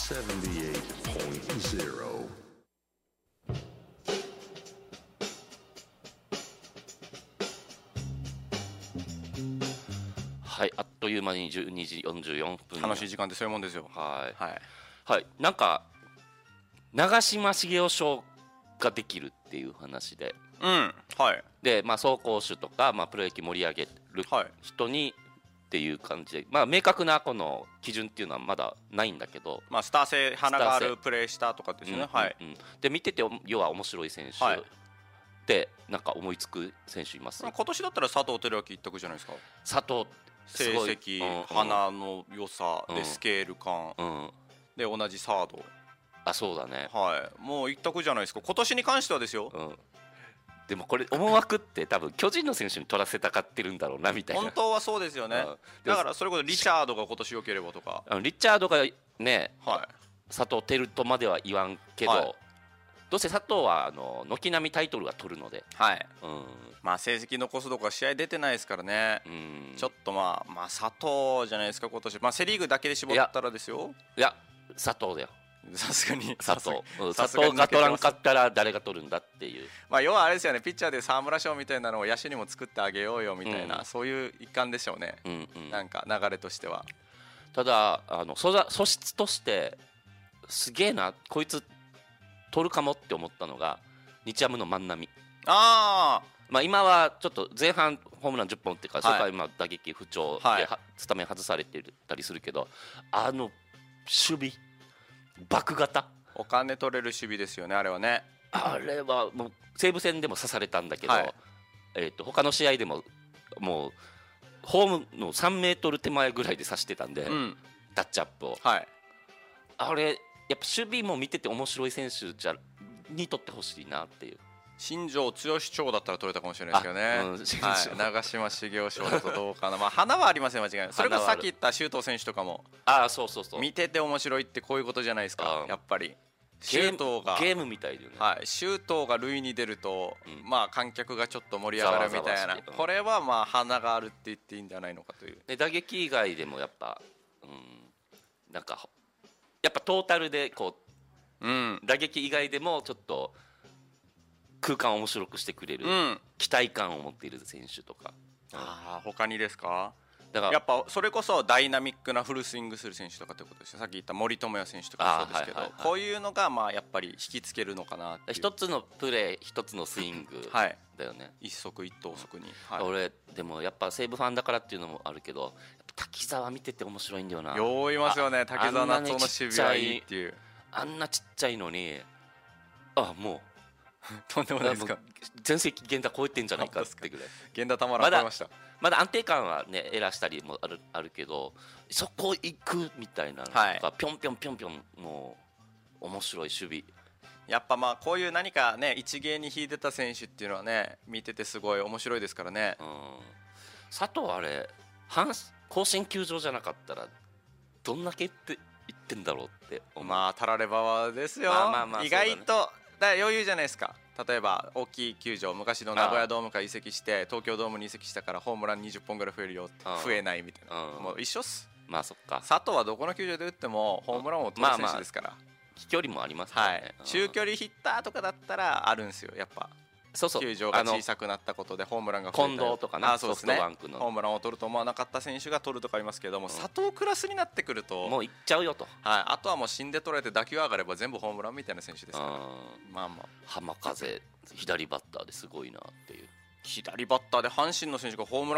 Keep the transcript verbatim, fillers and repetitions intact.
セブンティエイトポイントゼロ。 はい、あっという間にじゅうにじよんじゅうよんぷん。 楽しい時間ってそういうもんですよ。 はいはい、 はい、なんか長嶋茂雄賞ができるっていう話で、 うんはいで、まあ、走攻守とか、まあ、プロ野球盛り上げるはい人にっていう感じで、まあ、明確なこの基準っていうのはまだないんだけど、 まあスター性花があスター性るプレーしたとかですね、 うんうんはいうんで見てて要は面白い選手はいってなんか思いつく選手います？ まあ今年だったら佐藤輝明一択じゃないですか。 佐藤す成ごい績、 うんうん花の良さでうんスケール感、 うんで同じサード、 あそうだね、 はいもう一択じゃないですか今年に関してはですよ。 うんでもこれ思惑って多分巨人の選手に取らせたかってるんだろうなみたいな。 本当はそうですよね、 うんだからそれこそリチャードが今年良ければとか、 あのリチャードがねは佐藤輝とまでは言わんけど、 はいどうせ佐藤はあの軒並みタイトルが取るので、 いはいうんまあ成績残すとか試合出てないですからね、 うん、 ちょっとまあまあ佐藤じゃないですか今年、まあセリーグだけで絞ったらですよ。 いや佐藤だよさすがに佐藤、うんさ佐すがに藤が取らんか抜けてったら誰が取るんだっていう。 まあ要はあれですよね、ピッチャーで沢村賞みたいなのを野手にも作ってあげようよみたいな、 うんそういう一環でしょうね、 うんうん、 なんか流れとしては。 ただあの素ざ素質としてすげえなこいつ取るかもって思ったのが日ハムの万波。 あまあ、今はちょっと前半ホームランじゅっぽんっていうか、 はいそれから今打撃不調で、 はいはスタメン外されてたりするけど、あの守備爆型あお金取れる守備ですよねあれはね。 あれはもう西武戦でも刺されたんだけど、 はいえー、と他の試合でももうホームのさんメートル手前ぐらいで刺してたんで、 うんタッチアップをはいあれやっぱ守備も見てて面白い選手じゃにとってほしいなっていう。 新庄剛志賞だったら取れたかもしれないですけどね、 あうん新庄はい、長嶋茂雄賞だとどうかなまあ花はありません間違いない。それこそさっき言った周東選手とかもああそうそうそう見てて面白いってこういうことじゃないですかうんやっぱり。 ゲ周ー東がムゲームみたいだよね、 はい、周東が塁に出ると、 うんまあ観客がちょっと盛り上がるみたいざわざなわしてうんこれはまあ花があるって言っていいんじゃないのかという。 で打撃以外でもやっぱ、うん、なんかやっぱトータルでこうんう打撃以外でもちょっと空間を面白くしてくれる、 うん期待感を持っている選手とか、 ああ他にですか。 だからやっぱそれこそダイナミックなフルスイングする選手とかってことですよ。さっき言った森友哉選手とかもそうですけど、 あーはいはいはいこういうのがまあやっぱり引きつけるのかなっていう。 一つのプレー一つのスイングはいだよね、 一足一投足に、はい、 俺でもやっぱ西武ファンだからっていうのもあるけどやっぱ滝沢見てて面白いんだよな。 よういますよねあ竹澤夏夫の守備はいいあんなねちっちゃいっていうあんなちっちゃいのにあもとんでもうないですか。 もう全盛期源田超えてんじゃないかってぐらい源田たまらん超えました。 まだ安定感はねエラーしたりもあるあるけどそこ行くみたいなのとか、 はいぴょんぴょんぴょんぴょんもう面白い守備。 やっぱまあこういう何かね一芸に秀でた選手っていうのはね見ててすごい面白いですからね。 うん佐藤あれ阪甲子園球場じゃなかったらどんだけって言ってんだろうって思う。 まあたらればですよ、 まあまあまあ意外とだから余裕じゃないですか。例えば大きい球場昔の名古屋ドームから移籍して東京ドームに移籍したからホームランにじゅっぽんぐらい増えるよってああ増えないみたいなうんもう一緒っす。 まあそっか佐藤はどこの球場で打ってもホームランを取る選手ですから、 飛距離もありますからはいね、うん中距離ヒッターとかだったらあるんですよやっぱそうそう球場があの小さくなったことでホームランが増えたり近藤とかなあそうですねソフトバンクのホームランを取ると思わなかった選手が取るとかありますけども、 うん佐藤クラスになってくるともう行っちゃうよと。 はい、あとはもう死んで取られて打球上がれば全部ホームランみたいな選手ですから、 うんまあまあ浜風左バッターですごいなっていう。 左バッターで阪神の選手がホームラン